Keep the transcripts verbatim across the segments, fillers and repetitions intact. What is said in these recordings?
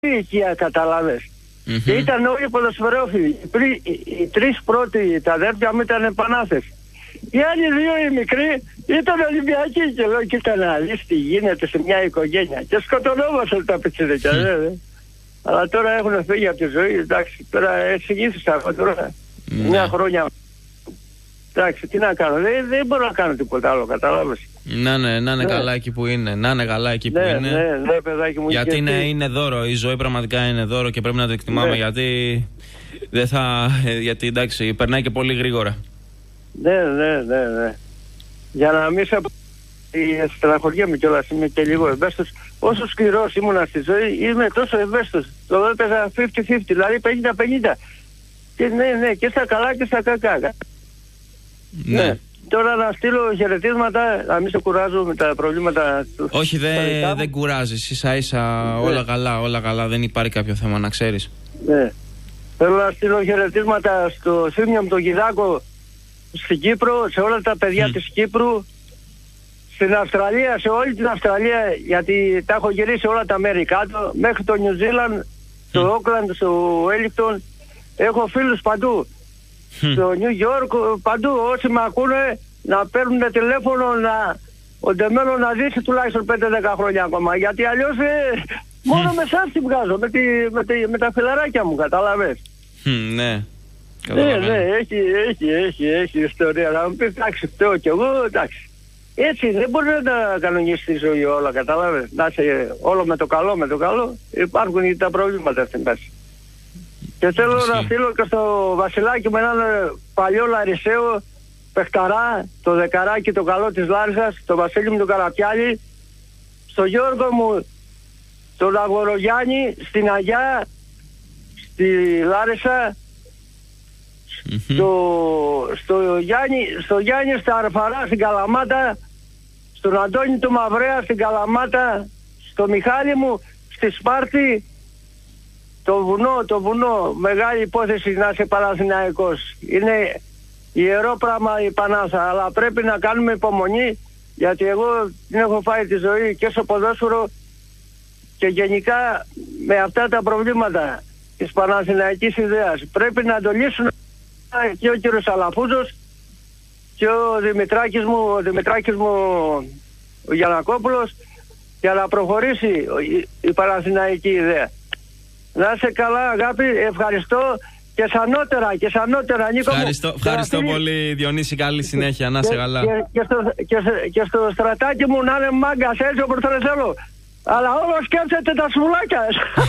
οικία, καταλάβες. Mm-hmm. Και ήταν όλοι ποδοσφαιρόφιλοι. Οι, οι, οι τρεις πρώτοι, τα αδέρφια μου ήταν επανάστες. Οι άλλοι δύο οι μικροί ήταν Ολυμπιακοί και λέω κοίτα να δεις τι γίνεται σε μια οικογένεια. Και σκοτωνόμαστε τα πιτσιρίκια. Mm. Αλλά τώρα έχουν φύγει από τη ζωή, εντάξει, τώρα εξηγήθησα εγώ τώρα. Mm. Μια χρόνια. Εντάξει, τι να κάνω, δεν, δεν μπορώ να κάνω τίποτα άλλο, κατάλαβες. Να είναι, να είναι ναι. καλά εκεί που είναι, να είναι καλά εκεί που ναι, είναι. Ναι, ναι, παιδάκι μου. Γιατί είναι, είναι δώρο, η ζωή πραγματικά είναι δώρο και πρέπει να το εκτιμάμε ναι. γιατί, δεν θα, γιατί εντάξει, περνάει και πολύ γρήγορα. Ναι, ναι, ναι, ναι. Για να μην σε στεναχωριέμαι κιόλας, είμαι και λίγο ευαίσθητος. Όσο σκληρός ήμουνα στη ζωή, είμαι τόσο ευαίσθητος. Το έπαιζα πενήντα πενήντα, δηλαδή πενήντα πενήντα. Και ναι, ναι, και στα καλά και στα κακά. Ναι. ναι. Τώρα να στείλω χαιρετίσματα, να μην σε κουράζω με τα προβλήματα του. Όχι, δεν δε κουράζεις, ίσα ίσα ναι. όλα καλά, όλα καλά, δεν υπάρχει κάποιο θέμα να ξέρεις. Ναι. Θέλω να στείλω χαιρετίσματα στο Θήμιο μου τον Κιδάκο στην Κύπρο, σε όλα τα παιδιά mm. της Κύπρου, στην Αυστραλία, σε όλη την Αυστραλία, γιατί τα έχω γυρίσει όλα τα μέρη κάτω, μέχρι το Νιου Ζήλαντ, mm. στο Όκλαντ, στο Wellington, έχω φίλους παντού. Mm. Στο Νιου Γιόρκ, παντού, όσοι με ακούνε να παίρνουν τηλέφωνο, να οντεμένο να δείξει τουλάχιστον πέντε δέκα χρόνια ακόμα, γιατί αλλιώς ε, μόνο mm. με εσάς τη βγάζω, με, τη, με, τη, με τα φιλαράκια μου, κατάλαβες. Mm, ναι. Ναι, ναι, έχει, έχει, έχει, έχει ιστορία. Να μου πει, εντάξει, φταίω κι εγώ, εντάξει. Έτσι δεν μπορεί να κανονίσει τη ζωή όλα, κατάλαβες. Να είσαι όλο με το καλό, με το καλό. Υπάρχουν και τα προβλήματα στην πάση. Και θέλω Εσύ. να στείλω και στο Βασιλάκι με έναν παλιό Λαρισαίο παιχταρά, το δεκαράκι το καλό της Λάρισας, το Βασίλη μου τον Καραπιάλη, στο Γιώργο μου, τον Αγορογιάννη, στην Αγιά, στη Λάρισα, Mm-hmm. Στο, στο, Γιάννη, στο Γιάννη στα Αρφαρά στην Καλαμάτα, στον Αντώνη του Μαυρέα στην Καλαμάτα, στο Μιχάλη μου στη Σπάρτη, το βουνό, το βουνό, μεγάλη υπόθεση να είσαι Παναθηναϊκός. Είναι ιερό πράγμα η Πανάθα, αλλά πρέπει να κάνουμε υπομονή, γιατί εγώ την έχω φάει τη ζωή και στο ποδόσφαιρο και γενικά με αυτά τα προβλήματα της Παναθηναϊκής ιδέας. Πρέπει να το λύσουν και ο κύριος Αλαφούζος και ο Δημητράκης μου, ο Δημητράκης μου ο Γιαννακόπουλος, για να προχωρήσει η, η Παναθηναϊκή ιδέα. Να είσαι καλά αγάπη, ευχαριστώ και σανότερα και σανότερα Νίκο. Ευχαριστώ, μου, ευχαριστώ φίλη... πολύ Διονύση, καλή συνέχεια, να είσαι καλά. Και, και, στο, και, και στο στρατάκι μου να είναι μάγκας έτσι όπως τον θέλω. Αλλά όλο σκέφτεται τα σμουλάκια.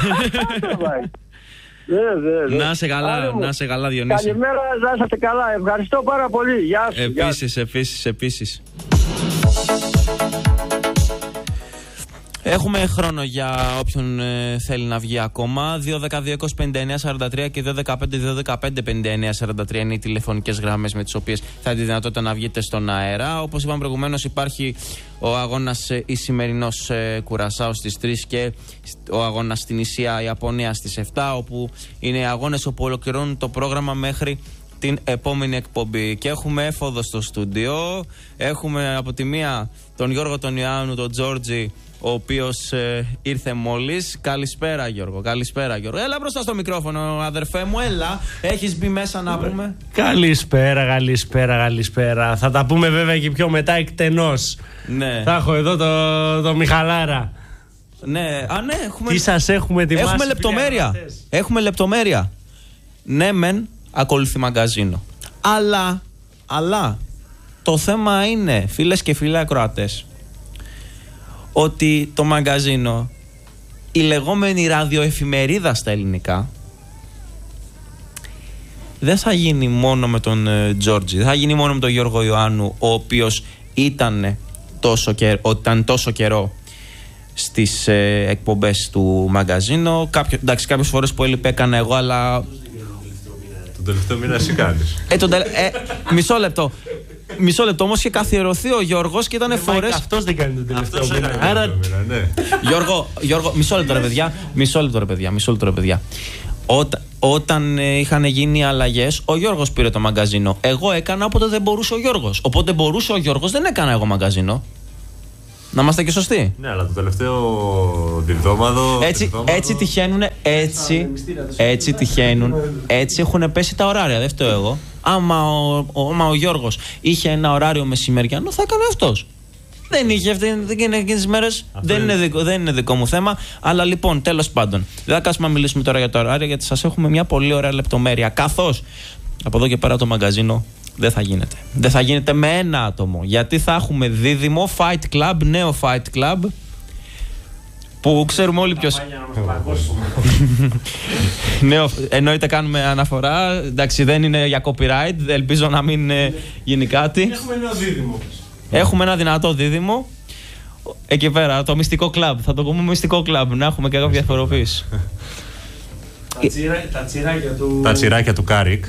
Ναι, ναι, ναι. Να είσαι καλά, να είσαι καλά Διονύση. Καλημέρα, να είστε καλά. Ευχαριστώ πάρα πολύ. Γεια σου. Επίσης, επίσης, επίσης. Έχουμε χρόνο για όποιον ε, θέλει να βγει ακόμα. δύο ένα δύο είκοσι πενήντα εννέα σαράντα τρία και δύο ένα πέντε δύο ένα πέντε πενήντα εννέα σαράντα τρία είναι οι τηλεφωνικές γραμμές με τις οποίες θα έχετε τη δυνατότητα να βγείτε στον αέρα. Όπως είπαμε προηγουμένως, υπάρχει ο αγώνας ε, η σημερινός ε, Κουρασάο στις τρεις και ο αγώνας στην Ισία Ιαπωνία στις επτά, όπου είναι οι αγώνες όπου ολοκληρώνουν το πρόγραμμα μέχρι την επόμενη εκπομπή. Και έχουμε έφοδο στο στούντιο. Έχουμε από τη μία τον Γιώργο τον Ιωάννου, τον Τζόρτζι, ο οποίος ε, ήρθε μόλις. Καλησπέρα Γιώργο, καλησπέρα Γιώργο. Έλα μπροστά στο μικρόφωνο αδερφέ μου, έλα. Έχεις μπει μέσα να πούμε. Καλησπέρα, καλησπέρα, καλησπέρα. Θα τα πούμε βέβαια και πιο μετά εκτενώς. Ναι. Θα έχω εδώ το, το Μιχαλάρα. Ναι, α ναι, έχουμε... Τι σας έχουμε ετοιμάσει? Έχουμε λεπτομέρεια. Έχουμε λεπτομέρεια. Ναι μεν, ακολουθεί μαγκαζίνο. Αλλά, αλλά, το θέμα είναι, φίλες και φίλοι ακροατές, ότι το μαγκαζίνο, η λεγόμενη ραδιοεφημερίδα στα ελληνικά, δεν θα γίνει μόνο με τον ε, Τζόρτζι, δεν θα γίνει μόνο με τον Γιώργο Ιωάννου, ο οποίος ήταν τόσο, και, ήταν τόσο καιρό στις ε, εκπομπές του μαγκαζίνο. Κάποιο, εντάξει, κάποιες φορές που έλειπε έκανα εγώ, αλλά... Τον τελευταίο μήνα εσύ κάνεις. Ε, τον τελε... ε, μισό λεπτό. Μισό λεπτό, όμως είχε καθιερωθεί ο Γιώργος και ήταν φορές. Αυτός δεν κάνει τον τελευταίο μήνα. Άρα... ναι. Γιώργο, Γιώργο, μισό λεπτό ρε παιδιά. Μισό λεπτό ρε παιδιά. Μισό λεπτό ρε παιδιά. Όταν, όταν ε, είχαν γίνει αλλαγές, ο Γιώργος πήρε το μαγκαζίνο. Εγώ έκανα όποτε δεν μπορούσε ο Γιώργος. Οπότε μπορούσε ο Γιώργος, δεν έκανα εγώ μαγκαζίνο. Να είμαστε και σωστοί. Ναι, αλλά το τελευταίο διβδόμαδο. Έτσι, έτσι τυχαίνουν, έτσι, έτσι τυχαίνουν, έτσι έχουν πέσει τα ωράρια. Δεν φταίω εγώ. Άμα ο, ο, άμα ο Γιώργος είχε ένα ωράριο μεσημεριανό, θα έκανε αυτός. Δεν είχε αυτή εκείνες τις μέρες. Δεν είναι, δικό, δεν είναι δικό μου θέμα. Αλλά λοιπόν, τέλος πάντων, δεν θα κάτσουμε να μιλήσουμε τώρα για τα ωράρια, γιατί σας έχουμε μια πολύ ωραία λεπτομέρεια. Καθώς από εδώ και πέρα το μαγκαζίνο δεν θα γίνεται. Δεν θα γίνεται με ένα άτομο. Γιατί θα έχουμε δίδυμο Fight Club, νέο Fight Club. Που ξέρουμε όλοι ποιος. Νέο, εννοείται κάνουμε αναφορά. Εντάξει, δεν είναι για copyright. Ελπίζω να μην γίνει κάτι. Έχουμε ένα δίδυμο. Έχουμε ένα δυνατό δίδυμο. Εκεί πέρα, το μυστικό κλαμπ. Θα το πούμε μυστικό κλαμπ, να έχουμε και κάποια διαφοροποίηση. Τα τσιράκια του. Τα τσιράκια του Κάρικ.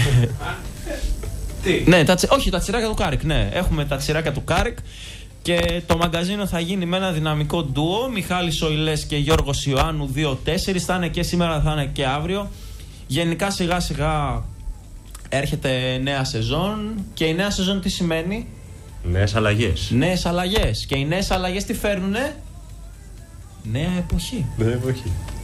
Τι? Ναι, τα, όχι, τα τσιράκια του Κάρικ. Ναι, έχουμε τα τσιράκια του Κάρικ. Και το μαγκαζίνο θα γίνει με ένα δυναμικό ντουο. Μιχάλης Οηλές και Γιώργος Ιωάννου δύο τέσσερα. Θα είναι και σήμερα, θα είναι και αύριο. Γενικά σιγά σιγά έρχεται νέα σεζόν. Και η νέα σεζόν τι σημαίνει? Νέες αλλαγές. Νέες αλλαγές. Και οι νέες αλλαγές τι φέρνουνε? Νέα εποχή. Νέα εποχή.